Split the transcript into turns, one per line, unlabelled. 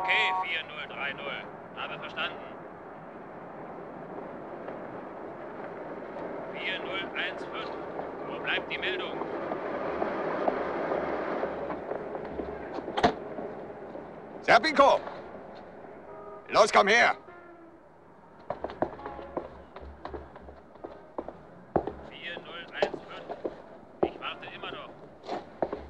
Okay, 4030. Habe verstanden. 4015. Wo bleibt die Meldung?
Serpico! Los, komm her!